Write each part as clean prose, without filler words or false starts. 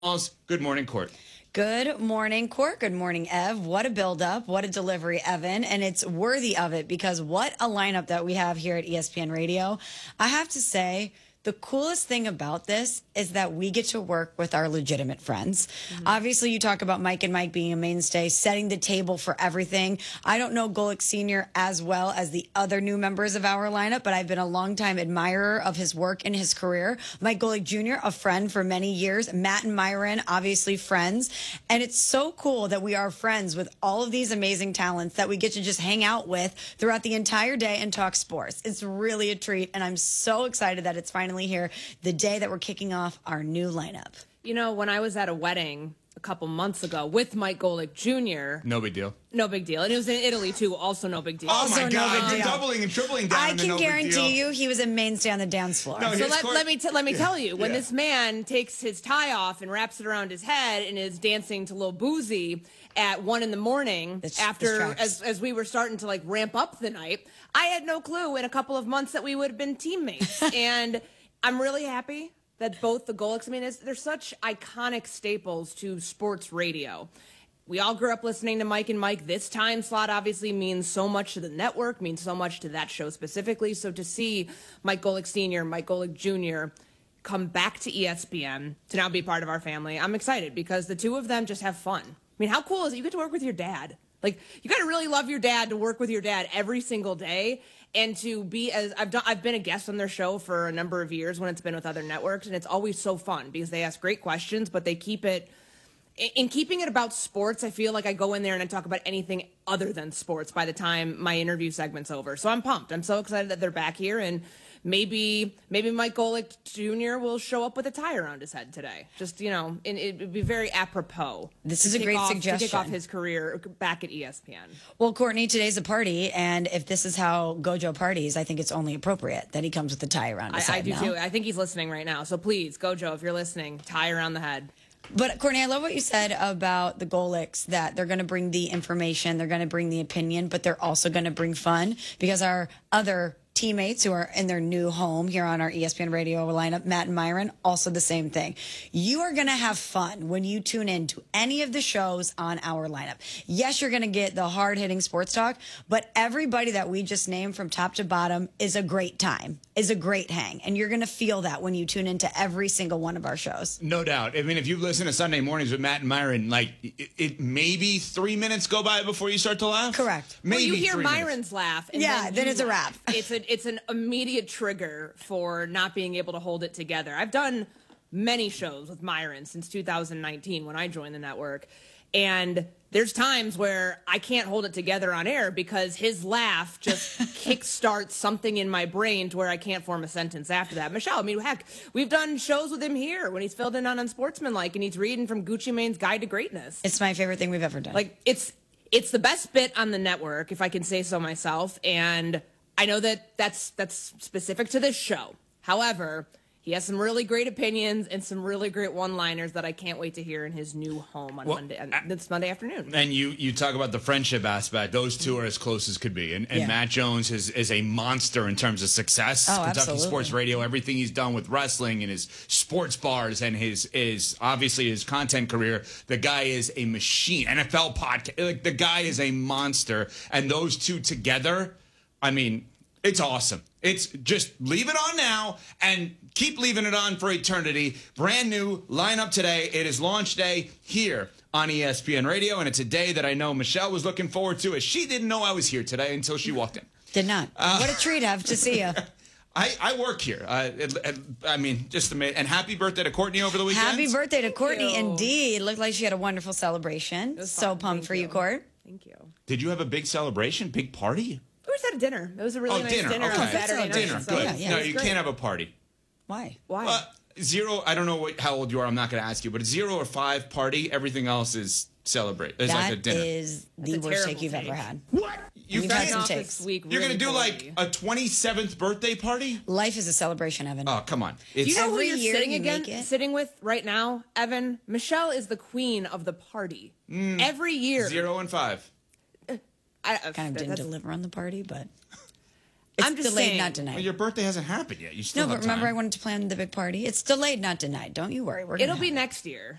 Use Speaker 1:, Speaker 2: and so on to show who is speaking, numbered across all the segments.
Speaker 1: Good morning, Court.
Speaker 2: Good morning, Court. Good morning, Ev. What a build-up. What a delivery, Evan. And it's worthy of it because what a lineup that we have here at ESPN Radio. I have to say, the coolest thing about this is that we get to work with our legitimate friends. Mm-hmm. Obviously, you talk about Mike and Mike being a mainstay, setting the table for everything. I don't know Golic Sr. as well as the other new members of our lineup, but I've been a longtime admirer of his work and his career. Mike Golic Jr., a friend for many years. Matt and Myron, obviously friends. And it's so cool that we are friends with all of these amazing talents that we get to just hang out with throughout the entire day and talk sports. It's really a treat, and I'm so excited that it's finally here the day that we're kicking off our new lineup.
Speaker 3: You know, when I was at a wedding a couple months ago with Mike Golic Jr.
Speaker 1: No big deal.
Speaker 3: No big deal. And it was in Italy, too. Also no big deal.
Speaker 1: Oh, my God.
Speaker 2: No
Speaker 1: You're doubling and tripling down.
Speaker 2: I can guarantee you he was a mainstay on the dance floor.
Speaker 3: No, so let me tell you, when this man takes his tie off and wraps it around his head and is dancing to Lil Boozy at 1 a.m. as we were starting to like ramp up the night, I had no clue in a couple of months that we would have been teammates. And I'm really happy that both the Golics, they're such iconic staples to sports radio. We all grew up listening to Mike and Mike. This time slot obviously means so much to the network, means so much to that show specifically. So to see Mike Golic Sr., Mike Golic Jr. come back to ESPN to now be part of our family, I'm excited because the two of them just have fun. I mean, how cool is it? You get to work with your dad. Like, you got to really love your dad to work with your dad every single day. And to be I've been a guest on their show for a number of years when it's been with other networks, and it's always so fun because they ask great questions, but they keep it, in keeping it about sports, I feel like I go in there and I talk about anything other than sports by the time my interview segment's over. So I'm pumped. I'm so excited that they're back here, and maybe Mike Golic Jr. will show up with a tie around his head today. Just, and it'd be very apropos.
Speaker 2: This is a great suggestion.
Speaker 3: To kick off his career back at ESPN.
Speaker 2: Well, Courtney, today's a party, and if this is how Gojo parties, I think it's only appropriate that he comes with a tie around his head.
Speaker 3: I do too. I think he's listening right now. So please, Gojo, if you're listening, tie around the head.
Speaker 2: But, Courtney, I love what you said about the Golics, that they're going to bring the information, they're going to bring the opinion, but they're also going to bring fun because our other teammates who are in their new home here on our ESPN Radio lineup, Matt and Myron, also the same thing. You are going to have fun when you tune in to any of the shows on our lineup. Yes, you're going to get the hard-hitting sports talk, but everybody that we just named from top to bottom is a great time, is a great hang, and you're going to feel that when you tune into every single one of our shows.
Speaker 1: No doubt. I mean, if you listen to Sunday mornings with Matt and Myron, like, it maybe 3 minutes go by before you start to laugh?
Speaker 2: Correct.
Speaker 1: Maybe
Speaker 3: you hear
Speaker 1: 3
Speaker 3: Myron's
Speaker 1: minutes.
Speaker 3: laugh. And
Speaker 2: then it's a wrap.
Speaker 3: It's an immediate trigger for not being able to hold it together. I've done many shows with Myron since 2019 when I joined the network. And there's times where I can't hold it together on air because his laugh just kickstarts something in my brain to where I can't form a sentence after that. Michelle, heck, we've done shows with him here when he's filled in on Unsportsmanlike and he's reading from Gucci Mane's Guide to Greatness.
Speaker 2: It's my favorite thing we've ever done.
Speaker 3: Like, it's the best bit on the network, if I can say so myself, and I know that that's specific to this show. However, he has some really great opinions and some really great one-liners that I can't wait to hear in his new home on Monday afternoon.
Speaker 1: And you talk about the friendship aspect. Those two are as close as could be. And Matt Jones is a monster in terms of success.
Speaker 2: Oh,
Speaker 1: Kentucky
Speaker 2: absolutely.
Speaker 1: Sports Radio, everything he's done with wrestling and his sports bars and his obviously his content career. The guy is a machine. NFL podcast. Like, the guy is a monster. And those two together, it's awesome. It's just leave it on now and keep leaving it on for eternity. Brand new lineup today. It is launch day here on ESPN Radio, and it's a day that I know Michelle was looking forward to, as she didn't know I was here today until she walked in.
Speaker 2: Did not. What a treat, Ev, to see you.
Speaker 1: I work here. Just amazing. And happy birthday to Courtney over the weekend.
Speaker 2: Happy birthday to Courtney.
Speaker 3: Thank you.
Speaker 2: Indeed. Looked like she had a wonderful celebration. So pumped for you, Court.
Speaker 3: Thank you.
Speaker 1: Did you have a big celebration, big party?
Speaker 3: We just had a dinner. It was a really nice dinner
Speaker 1: Okay.
Speaker 3: on Saturday night.
Speaker 1: Dinner,
Speaker 3: So
Speaker 1: good.
Speaker 2: yeah,
Speaker 1: No,
Speaker 2: it's
Speaker 1: you
Speaker 3: great.
Speaker 1: can't have a party.
Speaker 2: Why?
Speaker 3: Why?
Speaker 1: 0, I don't know how old you are. I'm not going to ask you, but a 0 or 5 party, everything else is celebrate. It's like a
Speaker 2: That
Speaker 1: dinner.
Speaker 2: is the
Speaker 3: That's a
Speaker 2: worst
Speaker 3: terrible
Speaker 2: take you've
Speaker 3: take.
Speaker 2: ever had.
Speaker 1: What?
Speaker 2: You've had some
Speaker 3: off
Speaker 2: takes.
Speaker 3: this week
Speaker 1: You're
Speaker 3: really
Speaker 1: going to do
Speaker 3: poorly.
Speaker 1: like a 27th birthday party?
Speaker 2: Life is a celebration, Evan.
Speaker 1: Oh, come on.
Speaker 3: Do you know who
Speaker 2: Every
Speaker 3: you're
Speaker 2: year
Speaker 3: sitting
Speaker 2: you make it.
Speaker 3: sitting with right now, Evan? Michelle is the queen of the party. Every year.
Speaker 1: 0 and 5.
Speaker 3: I
Speaker 2: Kind of didn't
Speaker 3: that's-
Speaker 2: deliver on the party, but it's
Speaker 3: I'm just
Speaker 2: delayed,
Speaker 3: saying.
Speaker 2: not denied.
Speaker 1: Well, your birthday hasn't happened yet. You still
Speaker 2: No,
Speaker 1: have
Speaker 2: but remember
Speaker 1: time.
Speaker 2: I wanted to plan the big party. It's delayed, not denied. Don't you worry. We're gonna
Speaker 3: It'll be
Speaker 2: have it.
Speaker 3: next year.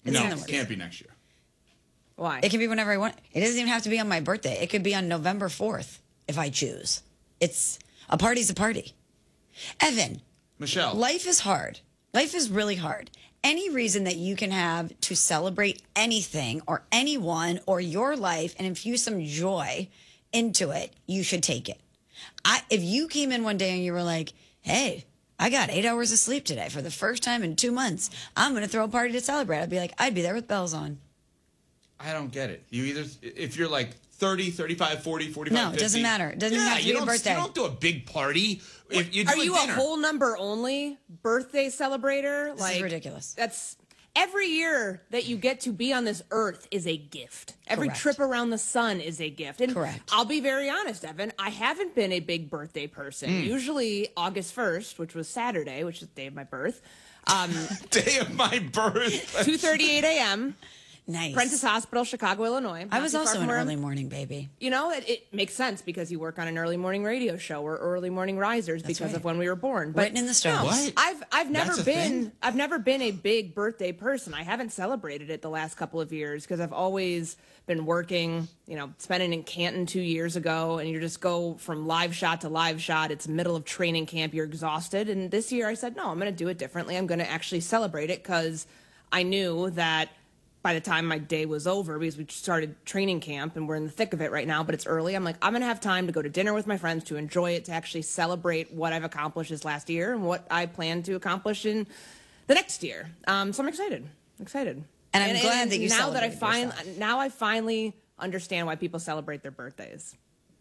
Speaker 1: No, it can't be next year.
Speaker 3: Why?
Speaker 2: It can be whenever I want. It doesn't even have to be on my birthday. It could be on November 4th if I choose. It's a party's a party. Evan.
Speaker 1: Michelle.
Speaker 2: Life is hard. Life is really hard. Any reason that you can have to celebrate anything or anyone or your life and infuse some joy into it, you should take it. If you came in one day and you were like, hey, I got 8 hours of sleep today for the first time in 2 months, I'm going to throw a party to celebrate. I'd be like, I'd be there with bells on.
Speaker 1: I don't get it. You either, if you're like 30, 35, 40, 45,
Speaker 2: No,
Speaker 1: 50.
Speaker 2: It doesn't matter. It doesn't even have to be your birthday.
Speaker 1: You don't do a big party. If you do
Speaker 3: Are you
Speaker 1: dinner.
Speaker 3: a whole number only birthday celebrator?
Speaker 2: This is ridiculous.
Speaker 3: That's every year that you get to be on this earth is a gift. Every trip around the sun is a gift. And
Speaker 2: Correct.
Speaker 3: I'll be very honest, Evan. I haven't been a big birthday person. Usually August 1st, which was Saturday, which is the day of my birth.
Speaker 1: Day of my birth.
Speaker 3: 2:38 a.m.
Speaker 2: Nice.
Speaker 3: Prentice Hospital, Chicago, Illinois.
Speaker 2: I was also an early morning baby.
Speaker 3: You know, it makes sense because you work on an early morning radio show or early morning risers because of when we were born. But
Speaker 2: Written in the stars.
Speaker 3: no,
Speaker 1: What?
Speaker 3: I've never
Speaker 1: That's a
Speaker 3: been
Speaker 1: thing?
Speaker 3: I've never been a big birthday person. I haven't celebrated it the last couple of years because I've always been working, you know, spending in Canton 2 years ago, and you just go from live shot to live shot. It's middle of training camp, you're exhausted. And this year I said, no, I'm going to do it differently. I'm going to actually celebrate it because I knew that by the time my day was over, because we started training camp and we're in the thick of it right now, but it's early, I'm like, I'm going to have time to go to dinner with my friends, to enjoy it, to actually celebrate what I've accomplished this last year and what I plan to accomplish in the next year. So I'm excited.
Speaker 2: And I'm glad that you
Speaker 3: now that I
Speaker 2: celebrated
Speaker 3: finally understand why people celebrate their birthdays.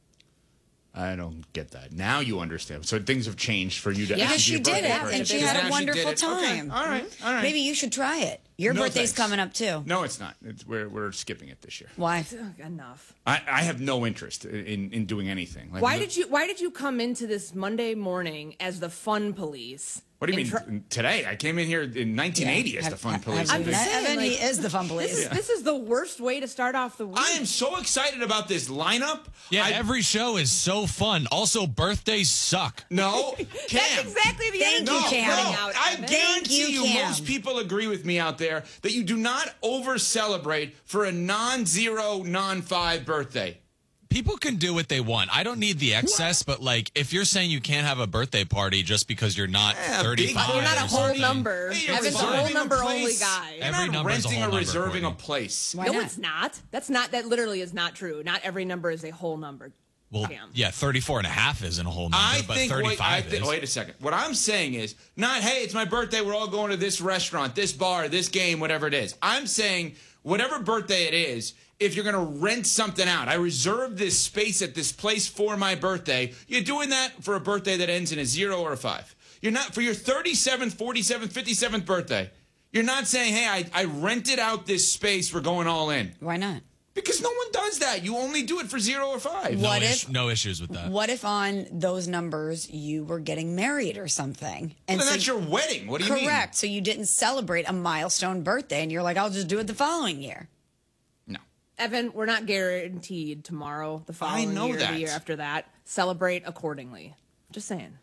Speaker 1: I don't get that. Now you understand. So things have changed for you to
Speaker 2: Because
Speaker 1: actually
Speaker 2: she
Speaker 1: be a
Speaker 2: did
Speaker 1: birthday
Speaker 2: it,
Speaker 1: person.
Speaker 2: and she
Speaker 1: Because
Speaker 2: had
Speaker 1: now
Speaker 2: a wonderful
Speaker 1: did it. Okay.
Speaker 2: time.
Speaker 1: All right.
Speaker 2: Maybe you should try it. Your
Speaker 1: No,
Speaker 2: birthday's
Speaker 1: thanks.
Speaker 2: coming up, too.
Speaker 1: No, it's not. We're skipping it this year.
Speaker 2: Why?
Speaker 3: Ugh, enough.
Speaker 1: I have no interest in doing anything. Like,
Speaker 3: Why did you come into this Monday morning as the fun police?
Speaker 1: What do you mean? Today, I came in here in 1980 as the fun police.
Speaker 3: I'm just saying,
Speaker 2: Evan, he
Speaker 3: like,
Speaker 2: is the fun police.
Speaker 3: This is the worst way to start off the week.
Speaker 1: I am so excited about this lineup.
Speaker 4: Yeah, every show is so fun. Also, birthdays suck.
Speaker 1: No,
Speaker 3: That's
Speaker 1: Cam.
Speaker 3: exactly the
Speaker 2: Thank
Speaker 3: energy
Speaker 2: you, Cam.
Speaker 3: coming out,
Speaker 1: I
Speaker 3: Evan.
Speaker 1: guarantee you,
Speaker 2: Cam.
Speaker 1: most people agree with me out there that you do not over-celebrate for a non-zero, non-5 birthday.
Speaker 4: People can do what they want. I don't need the excess, but like if you're saying you can't have a birthday party just because you're not
Speaker 1: Yeah,
Speaker 4: 35,
Speaker 1: big-
Speaker 3: You're not a
Speaker 4: or
Speaker 3: whole
Speaker 4: something.
Speaker 3: number.
Speaker 1: Hey, you're
Speaker 3: Evan's a whole
Speaker 1: reserving a
Speaker 3: number only
Speaker 1: place.
Speaker 3: guy.
Speaker 1: You're
Speaker 4: Every
Speaker 1: not
Speaker 4: number is a
Speaker 1: renting
Speaker 4: whole
Speaker 1: or
Speaker 4: number,
Speaker 1: reserving
Speaker 4: Courtney.
Speaker 1: a place.
Speaker 2: Why
Speaker 3: No,
Speaker 2: not?
Speaker 3: it's not. That literally is not true. Not every number is a whole number.
Speaker 4: Well,
Speaker 3: Cam.
Speaker 4: yeah, 34 and a half isn't a whole number, but 35 is.
Speaker 1: Wait a second. What I'm saying is not, hey, it's my birthday, we're all going to this restaurant, this bar, this game, whatever it is. I'm saying whatever birthday it is, if you're going to rent something out, I reserve this space at this place for my birthday. You're doing that for a birthday that ends in a 0 or a 5. You're not, for your 37th, 47th, 57th birthday, you're not saying, hey, I rented out this space, we're going all in.
Speaker 2: Why not?
Speaker 1: Because no one does that. You only do it for 0 or 5.
Speaker 2: What if-
Speaker 4: No issues with that.
Speaker 2: What if on those numbers you were getting married or something?
Speaker 1: And
Speaker 2: so-
Speaker 1: that's your wedding. What do you mean?
Speaker 2: Correct. So you didn't celebrate a milestone birthday, and you're like, I'll just do it the following year.
Speaker 1: No.
Speaker 3: Evan, we're not guaranteed tomorrow, the following
Speaker 1: know
Speaker 3: year,
Speaker 1: that.
Speaker 3: the year after that. Celebrate accordingly. Just saying.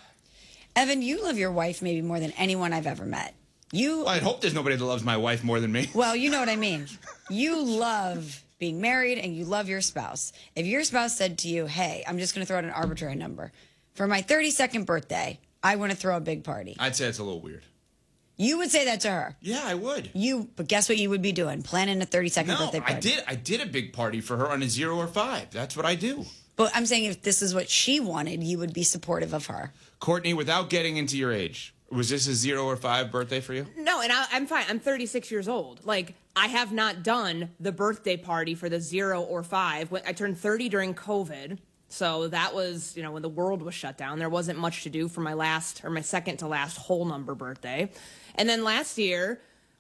Speaker 2: Evan, you love your wife maybe more than anyone I've ever met.
Speaker 1: Well, I hope there's nobody that loves my wife more than me.
Speaker 2: Well, you know what I mean. You love being married and you love your spouse. If your spouse said to you, hey, I'm just going to throw out an arbitrary number. For my 32nd birthday, I want to throw a big party.
Speaker 1: I'd say it's a little weird.
Speaker 2: You would say that to her.
Speaker 1: Yeah, I would.
Speaker 2: But guess what you would be doing? Planning a 32nd
Speaker 1: No,
Speaker 2: birthday party.
Speaker 1: I did a big party for her on a 0 or 5. That's what I do.
Speaker 2: But I'm saying if this is what she wanted, you would be supportive of her.
Speaker 1: Courtney, without getting into your age, was this a 0 or 5 birthday for you?
Speaker 3: No, and I'm fine. I'm 36 years old. Like, I have not done the birthday party for the 0 or 5. I turned 30 during COVID. So that was, when the world was shut down. There wasn't much to do for my second to last whole number birthday. And then last year,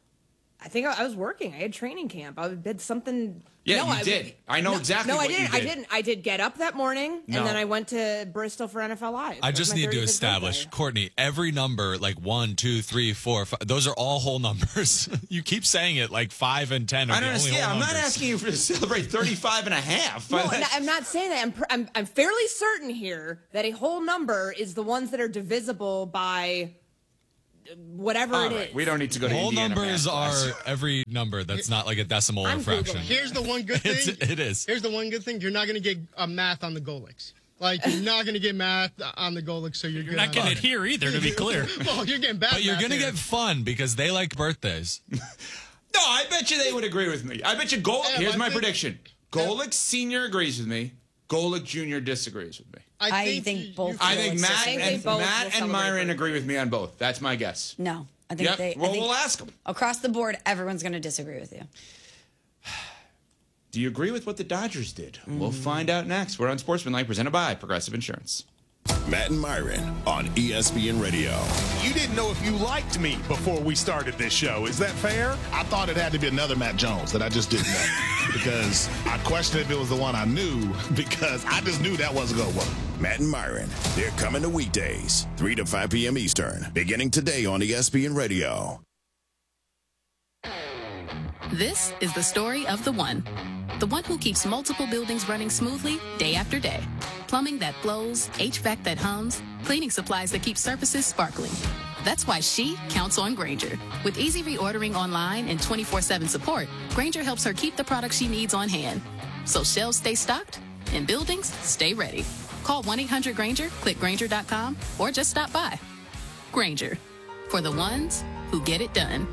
Speaker 3: I think I was working. I had training camp. I did something.
Speaker 1: Yeah, you did. I know exactly what you did.
Speaker 3: I didn't. I did get up that morning,
Speaker 1: No.
Speaker 3: and then I went to Bristol for NFL Live.
Speaker 4: I
Speaker 3: It was
Speaker 4: just
Speaker 3: my
Speaker 4: need to
Speaker 3: 35th
Speaker 4: establish,
Speaker 3: birthday.
Speaker 4: Courtney, every number, like 1, 2, 3, 4, 5, those are all whole numbers. You keep saying it like 5 and 10 are
Speaker 1: I
Speaker 4: the
Speaker 1: don't
Speaker 4: only
Speaker 1: understand.
Speaker 4: whole
Speaker 1: I'm
Speaker 4: numbers.
Speaker 1: not asking you to celebrate 35 and a half.
Speaker 3: No, I'm not saying that. I'm fairly certain here that a whole number is the ones that are divisible by whatever it is.
Speaker 1: We don't need to go to
Speaker 4: Whole
Speaker 1: Indiana
Speaker 4: numbers
Speaker 1: math
Speaker 4: are
Speaker 1: class.
Speaker 4: every number that's not like a decimal or fraction.
Speaker 5: Here's the one good thing.
Speaker 4: It is.
Speaker 5: Here's the one good thing. You're not going to get math on the Golix. Like, you're not going to get math on the Golix, so you're good.
Speaker 6: You're not getting it here either, to be clear.
Speaker 5: Well, you're getting bad.
Speaker 4: But you're
Speaker 5: math
Speaker 4: going to
Speaker 5: here.
Speaker 4: get fun because they like birthdays.
Speaker 1: No, I bet you they would agree with me. I bet you Here's my prediction. Golix Sr. agrees with me. Golix Jr. disagrees with me.
Speaker 2: I think both.
Speaker 1: I think
Speaker 2: Golix
Speaker 1: Matt
Speaker 2: agree.
Speaker 1: and Matt and Myron agree with me on both. That's my guess.
Speaker 2: No, I think they.
Speaker 1: Well,
Speaker 2: I think
Speaker 1: we'll ask them.
Speaker 2: across the board, everyone's going to disagree with you.
Speaker 1: Do you agree with what the Dodgers did? We'll find out next. We're on Sportsmanlike, presented by Progressive Insurance.
Speaker 7: Matt and Myron on ESPN Radio.
Speaker 8: You didn't know if you liked me before we started this show. Is that fair?
Speaker 9: I thought it had to be another Matt Jones that I just didn't know because I questioned if it was the one I knew because I just knew that wasn't going to work.
Speaker 7: Matt and Myron, they're coming to weekdays, 3 to 5 p.m. Eastern, beginning today on ESPN Radio.
Speaker 10: This is the story of the one who keeps multiple buildings running smoothly day after day. Plumbing that flows, HVAC that hums, cleaning supplies that keep surfaces sparkling. That's why she counts on Grainger. With easy reordering online and 24/7 support, Grainger helps her keep the products she needs on hand. So shelves stay stocked and buildings stay ready. Call 1-800-GRAINGER, click Grainger.com, or just stop by. Grainger, for the ones who get it done.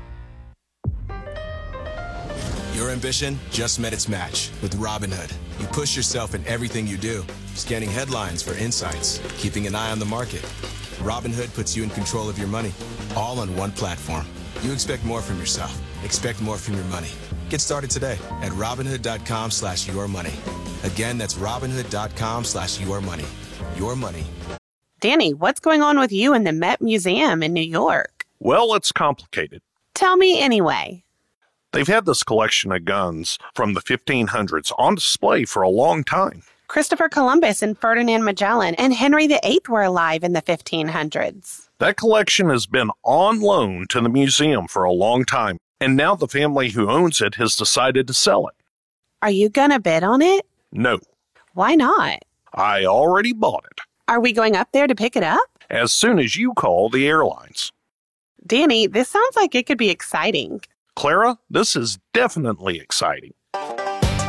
Speaker 11: Your ambition just met its match with Robinhood. You push yourself in everything you do, scanning headlines for insights, keeping an eye on the market. Robinhood puts you in control of your money, all on one platform. You expect more from yourself. Expect more from your money. Get started today at Robinhood.com/yourmoney. Again, that's Robinhood.com/yourmoney. Your money.
Speaker 12: Danny, what's going on with you in the Met Museum in New York?
Speaker 8: Well, it's complicated.
Speaker 12: Tell me anyway.
Speaker 8: They've had this collection of guns from the 1500s on display for a long time.
Speaker 12: Christopher Columbus and Ferdinand Magellan and Henry VIII were alive in the 1500s.
Speaker 8: That collection has been on loan to the museum for a long time, and now the family who owns it has decided to sell it.
Speaker 12: Are you gonna bid on it?
Speaker 8: No,
Speaker 12: Why not?
Speaker 8: I already bought it.
Speaker 12: Are we going up there to pick it up?
Speaker 8: As soon as you call the airlines.
Speaker 12: Danny, this sounds like it could be exciting.
Speaker 8: Clara, this is definitely exciting.